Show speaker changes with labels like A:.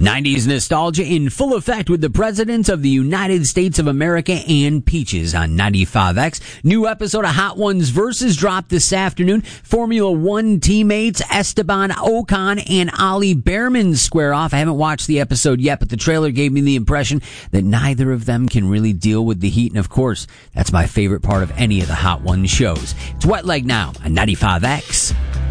A: 90s nostalgia in full effect with the President of the United States of America and Peaches on 95X. New episode of Hot Ones Versus dropped this afternoon. Formula One teammates Esteban Ocon and Ollie Behrman square off. I haven't watched the episode yet, but the trailer gave me the impression that neither of them can really deal with the heat. And of course, that's my favorite part of any of the Hot Ones shows. It's Wet Leg now on 95X.